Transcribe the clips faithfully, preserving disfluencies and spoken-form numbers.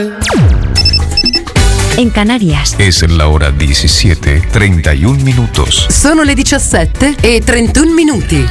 En Canarias es la hora diecisiete, treinta y un minutos. Sono le diciassette e trentuno minuti.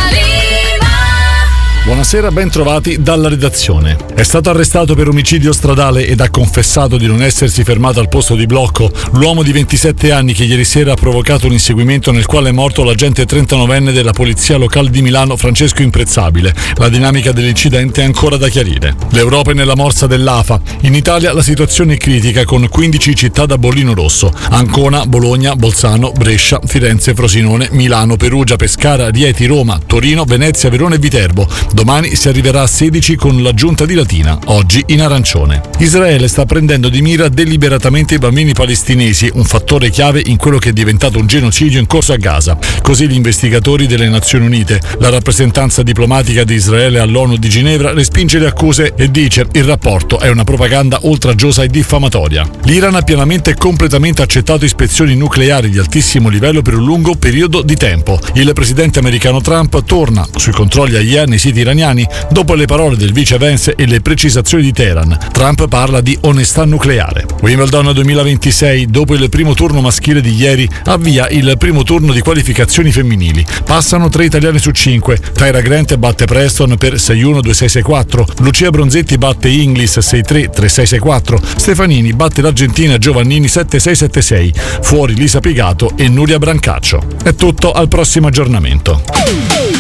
Buonasera, ben trovati dalla redazione. È stato arrestato per omicidio stradale ed ha confessato di non essersi fermato al posto di blocco l'uomo di ventisette anni che ieri sera ha provocato un inseguimento nel quale è morto l'agente trentanovenne della polizia locale di Milano Francesco Imprezzabile. La dinamica dell'incidente è ancora da chiarire. L'Europa è nella morsa dell'A F A. In Italia la situazione è critica con quindici città da bollino rosso: Ancona, Bologna, Bolzano, Brescia, Firenze, Frosinone, Milano, Perugia, Pescara, Rieti, Roma, Torino, Venezia, Verona e Viterbo. Domani si arriverà a sedici con l'aggiunta di Latina, oggi in arancione. Israele sta prendendo di mira deliberatamente i bambini palestinesi, un fattore chiave in quello che è diventato un genocidio in corso a Gaza. Così gli investigatori delle Nazioni Unite. La rappresentanza diplomatica di Israele all'ONU di Ginevra respinge le accuse e dice il rapporto è una propaganda oltraggiosa e diffamatoria. L'Iran ha pienamente e completamente accettato ispezioni nucleari di altissimo livello per un lungo periodo di tempo. Il presidente americano Trump torna sui controlli aerea nei siti iraniani dopo le parole del vice Vance e le precisazioni di Teheran. Trump parla di onestà nucleare. Wimbledon duemilaventisei, dopo il primo turno maschile di ieri, avvia il primo turno di qualificazioni femminili. Passano tre italiane su cinque. Tyra Grant batte Preston per sei uno due sei sei quattro, Lucia Bronzetti batte Inglis sei tre tre sei sei quattro, Stefanini batte l'Argentina Giovannini sette sei sette sei, fuori Lisa Pigato e Nuria Brancaccio. È tutto, al prossimo aggiornamento.